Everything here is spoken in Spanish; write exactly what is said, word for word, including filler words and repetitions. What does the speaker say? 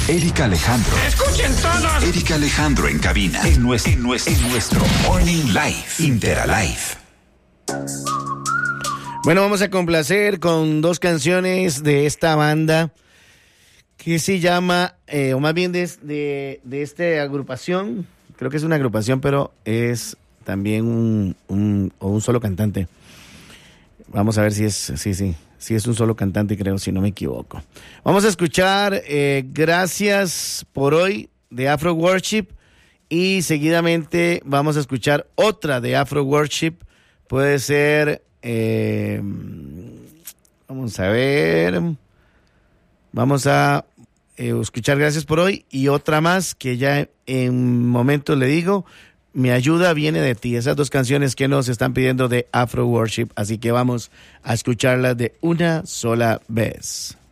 Erika Alejandro. ¡Escuchen todos! Erika Alejandro en cabina. En nuestro, en nuestro, en nuestro Morning Live. Interalive. Bueno, vamos a complacer con dos canciones de esta banda que se llama, eh, o más bien de, de, de esta agrupación. Creo que es una agrupación, pero es también un, un, o un solo cantante. Vamos a ver si es, sí, sí, si es un solo cantante, creo, si no me equivoco. Vamos a escuchar eh, Gracias por hoy de Afro Worship y seguidamente vamos a escuchar otra de Afro Worship. Puede ser, eh, vamos a ver, vamos a eh, escuchar Gracias por hoy y otra más que ya en momentos le digo. Mi ayuda viene de ti. Esas dos canciones que nos están pidiendo de Afro Worship. Así que vamos a escucharlas de una sola vez.